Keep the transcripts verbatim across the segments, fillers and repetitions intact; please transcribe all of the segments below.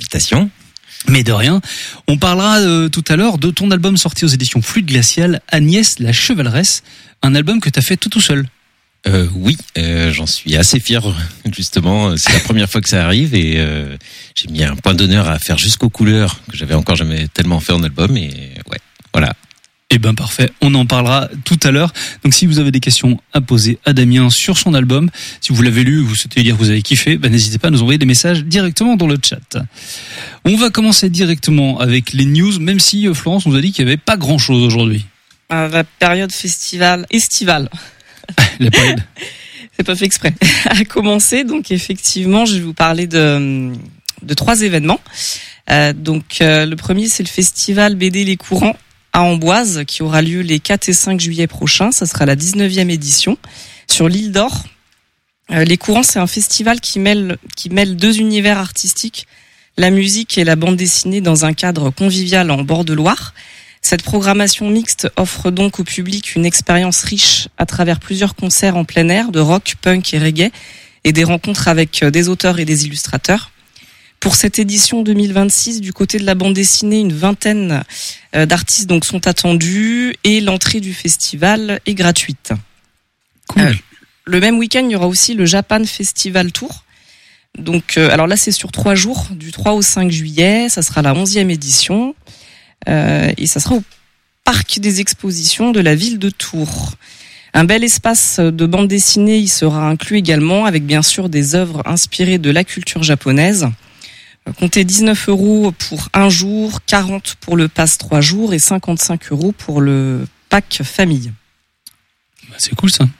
l'invitation. Mais de rien. On parlera euh, tout à l'heure de ton album sorti aux éditions Fluide Glacial, Agnès la Chevaleresse, un album que t'as fait tout tout seul. Euh, oui, euh, j'en suis assez fier, justement. C'est la première fois que ça arrive et euh, j'ai mis un point d'honneur à faire jusqu'aux couleurs que j'avais encore jamais tellement fait en album et ouais, voilà. Eh ben parfait, on en parlera tout à l'heure. Donc si vous avez des questions à poser à Damien sur son album, si vous l'avez lu, vous souhaitez dire que vous avez kiffé, ben n'hésitez pas à nous envoyer des messages directement dans le chat. On va commencer directement avec les news, même si Florence nous a dit qu'il n'y avait pas grand-chose aujourd'hui. Euh, la période festival estivale. La période. C'est pas fait exprès. A commencé, donc effectivement, je vais vous parler de de trois événements. Euh, donc euh, le premier, c'est le festival B D Les Courants à Amboise, qui aura lieu les quatre et cinq juillet prochains. Ça sera la dix-neuvième édition sur l'île d'Or. Euh, les Courants, c'est un festival qui mêle, qui mêle deux univers artistiques, la musique et la bande dessinée dans un cadre convivial en bord de Loire. Cette programmation mixte offre donc au public une expérience riche à travers plusieurs concerts en plein air de rock, punk et reggae et des rencontres avec des auteurs et des illustrateurs. Pour cette édition deux mille vingt-six, du côté de la bande dessinée, une vingtaine d'artistes donc sont attendus et l'entrée du festival est gratuite. Cool. Euh, le même week-end, il y aura aussi le Japan Festival Tour. Donc, euh, alors là, c'est sur trois jours, du trois au cinq juillet. Ça sera la onzième édition euh, et ça sera au Parc des Expositions de la ville de Tours. Un bel espace de bande dessinée y sera inclus également, avec bien sûr des œuvres inspirées de la culture japonaise. Comptez dix-neuf euros pour un jour, quarante pour le pass trois jours et cinquante-cinq euros pour le pack famille. Bah c'est cool ça.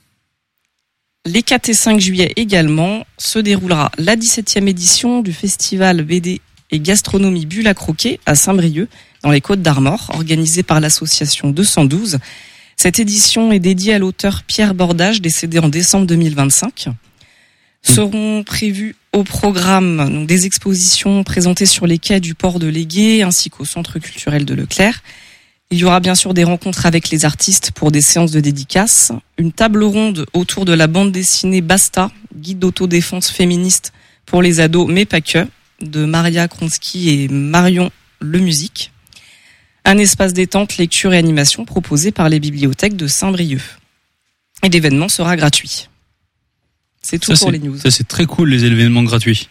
Les quatre et cinq juillet également se déroulera la dix-septième édition du festival B D et gastronomie Bulle à croquer à Saint-Brieuc, dans les Côtes d'Armor, organisée par l'association deux cent douze. Cette édition est dédiée à l'auteur Pierre Bordage, décédé en décembre deux mille vingt-cinq. Seront prévues au programme donc des expositions présentées sur les quais du port de Légué ainsi qu'au centre culturel de Leclerc. Il y aura bien sûr des rencontres avec les artistes pour des séances de dédicaces, une table ronde autour de la bande dessinée Basta, guide d'autodéfense féministe pour les ados mais pas que, de Maria Kronsky et Marion Lemusique. Un espace détente, lecture et animation proposé par les bibliothèques de Saint-Brieuc. Et l'événement sera gratuit. C'est tout ça, pour c'est, les news. Ça, c'est très cool, les événements gratuits.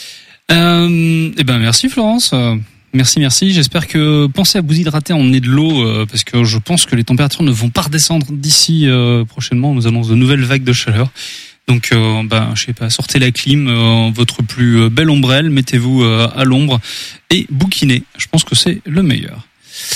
Euh, eh ben, merci Florence. Euh, merci, merci. J'espère que pensez à vous hydrater, emmener de l'eau, euh, parce que je pense que les températures ne vont pas redescendre d'ici euh, prochainement. On nous annonce de nouvelles vagues de chaleur. Donc, euh, ben, je sais pas, sortez la clim, euh, votre plus belle ombrelle, mettez-vous euh, à l'ombre et bouquinez. Je pense que c'est le meilleur.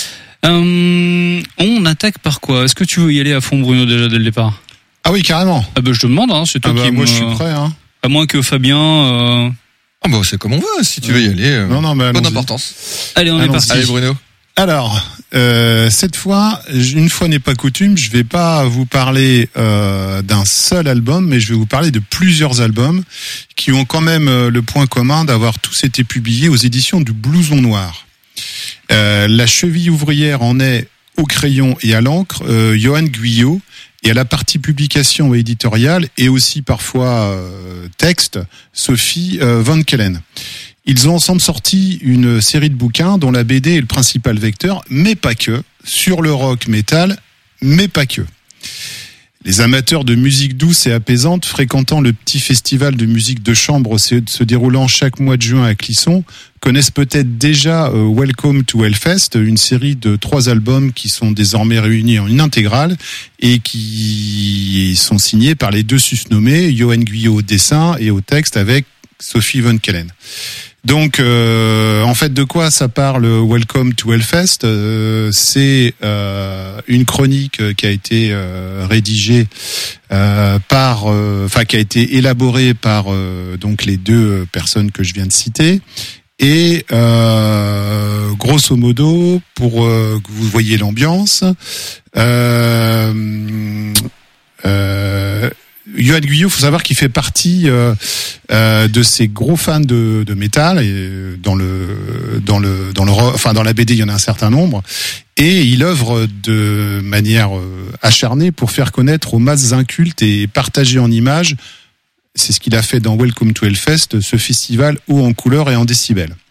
Euh, on attaque par quoi ? Est-ce que tu veux y aller à fond, Bruno, déjà dès le départ ? Ah oui, carrément. Ah ben je te demande, hein, c'est toi ah bah, qui moi me... je suis prêt. Hein. À moins que Fabien... Euh... Ah bah c'est comme on veut, si tu veux y aller. Euh... Non, non, mais pas d'importance. Allez, on allons-y. est parti. Allez Bruno. Alors, euh, cette fois, une fois n'est pas coutume, je vais pas vous parler euh, d'un seul album, mais je vais vous parler de plusieurs albums qui ont quand même euh, le point commun d'avoir tous été publiés aux éditions du Blouson Noir. Euh, la cheville ouvrière en est au crayon et à l'encre, euh, Johan Guyot, et à la partie publication éditoriale et aussi parfois euh, texte, Sophie euh, Van Kellen. Ils ont ensemble sorti une série de bouquins dont la B D est le principal vecteur, mais pas que, sur le rock metal, mais pas que. Les amateurs de musique douce et apaisante fréquentant le petit festival de musique de chambre se déroulant chaque mois de juin à Clisson connaissent peut-être déjà euh, Welcome to Hellfest, une série de trois albums qui sont désormais réunis en une intégrale et qui sont signés par les deux susnommés, Johan Guyot au dessin et au texte avec Sophie Van Kellen. Donc, euh, en fait, de quoi ça parle Welcome to Hellfest ? euh, C'est euh, une chronique qui a été euh, rédigée euh, par, enfin, euh, qui a été élaborée par euh, donc les deux personnes que je viens de citer. Et euh, grosso modo, pour euh, que vous voyez l'ambiance, euh, euh, Johan Guyot, faut savoir qu'il fait partie euh, euh, de ces gros fans de, de métal et dans le dans le dans le enfin dans la B D il y en a un certain nombre et il œuvre de manière acharnée pour faire connaître aux masses incultes et partager en images. C'est ce qu'il a fait dans Welcome to Hellfest, ce festival haut en couleurs et en décibels.